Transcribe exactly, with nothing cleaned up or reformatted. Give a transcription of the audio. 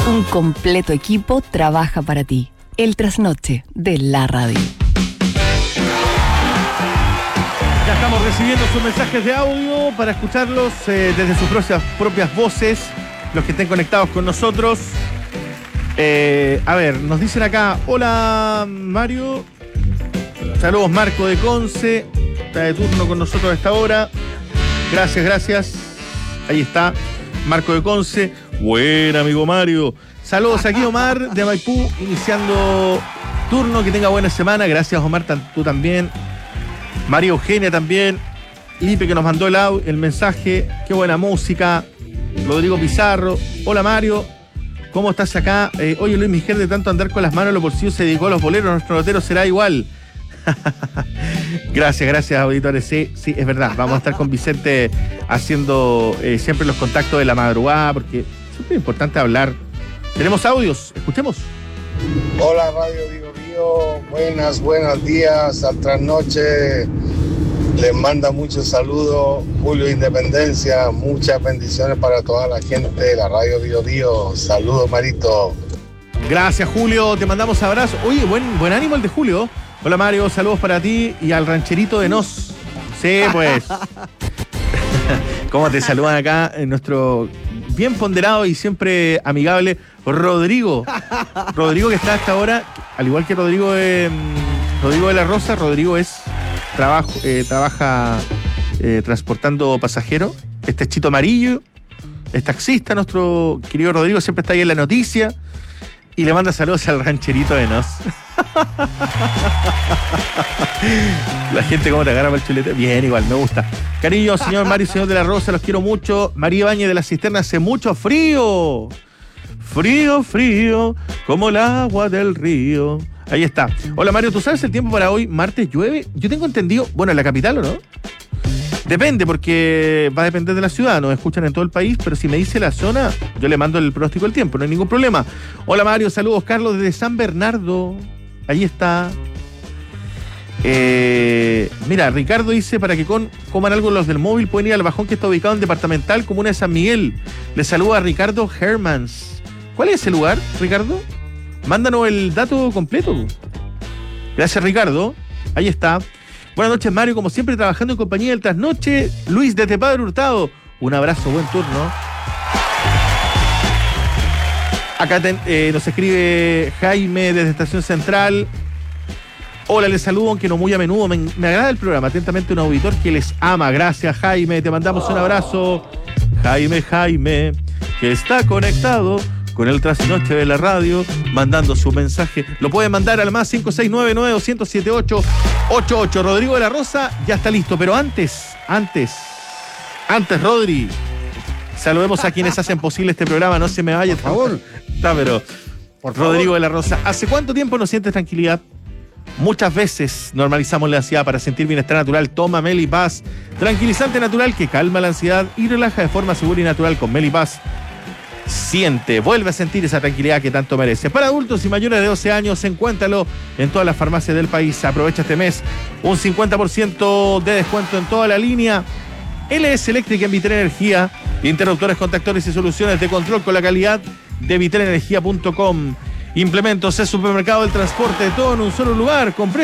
Un completo equipo trabaja para ti. El trasnoche de la radio. Ya estamos recibiendo sus mensajes de audio para escucharlos eh, desde sus propias, propias voces, los que estén conectados con nosotros. Eh, a ver, nos dicen acá, hola Mario, saludos Marco de Conce, está de turno con nosotros a esta hora. Gracias, gracias. Ahí está, Marco de Conce. Buen amigo Mario. Saludos aquí Omar de Maipú, iniciando turno, que tenga buena semana. Gracias Omar, tú también. María Eugenia también. Lipe que nos mandó el, el mensaje. Qué buena música. Rodrigo Pizarro. Hola Mario, ¿cómo estás acá? Eh, oye Luis Mijer, de tanto andar con las manos en los bolsillos se dedicó a los boleros. Nuestro notero será igual. Gracias, gracias auditores. Sí, sí, es verdad. Vamos a estar con Vicente haciendo eh, siempre los contactos de la madrugada, porque es súper importante hablar. Tenemos audios, escuchemos. Hola Radio Vigo Vigo, buenas, buenos días, al trasnoche. Les manda muchos saludos Julio Independencia, muchas bendiciones para toda la gente de la Radio Vigo Vigo. Saludos Marito. Gracias Julio, te mandamos abrazo. Oye, buen, buen ánimo el de Julio. Hola Mario, saludos para ti y al rancherito de Nos. Sí, pues. ¿Cómo te saludan acá en nuestro bien ponderado y siempre amigable Rodrigo? Rodrigo que está hasta ahora, al igual que Rodrigo de, Rodrigo de la Rosa, Rodrigo es trabajo, eh, trabaja eh, transportando pasajeros. Este es Chito Amarillo, es taxista, nuestro querido Rodrigo, siempre está ahí en la noticia y le manda saludos al rancherito de Nos. La gente cómo te agarra para el chulete. Bien, igual, me gusta. Cariño, señor Mario y señor de la Rosa, los quiero mucho. María Ibáñez de la Cisterna, hace mucho frío. Frío, frío, como el agua del río. Ahí está. Hola Mario, ¿tú sabes el tiempo para hoy? ¿Martes llueve? Yo tengo entendido, bueno, en la capital, ¿o no? Depende, porque va a depender de la ciudad, nos escuchan en todo el país, pero si me dice la zona, yo le mando el pronóstico del tiempo, no hay ningún problema. Hola Mario, saludos Carlos desde San Bernardo. Ahí está. Eh, mira, Ricardo dice, para que con, coman algo los del móvil, pueden ir al Bajón, que está ubicado en Departamental, comuna de San Miguel. Le saluda a Ricardo Hermans. ¿Cuál es ese lugar, Ricardo? Mándanos el dato completo. Gracias, Ricardo. Ahí está. Buenas noches, Mario, como siempre trabajando en compañía del trasnoche. Luis desde Padre Hurtado. Un abrazo, buen turno. Acá ten, eh, nos escribe Jaime desde Estación Central. Hola, les saludo, aunque no muy a menudo. Me, me agrada el programa. Atentamente, un auditor que les ama. Gracias, Jaime. Te mandamos un abrazo. Jaime, Jaime, que está conectado con el trasnoche de la radio, mandando su mensaje. Lo puede mandar al más cinco seis nueve nueve dos cero siete ocho ocho ocho. Rodrigo de la Rosa ya está listo, pero antes, antes, antes, Rodri, saludemos a quienes hacen posible este programa. No se me vaya, por favor. Está, pero por favor. Rodrigo de la Rosa, ¿hace cuánto tiempo no sientes tranquilidad? Muchas veces normalizamos la ansiedad. Para sentir bienestar natural, toma Melipaz, tranquilizante natural que calma la ansiedad y relaja de forma segura y natural. Con Melipaz siente, vuelve a sentir esa tranquilidad que tanto merece. Para adultos y mayores de doce años, encuéntralo en todas las farmacias del país. Aprovecha este mes un cincuenta por ciento de descuento en toda la línea L S Electric en Vitel Energía. Interruptores, contactores y soluciones de control con la calidad de vitel energía punto com. Implementos, es supermercado del transporte, todo en un solo lugar. Compré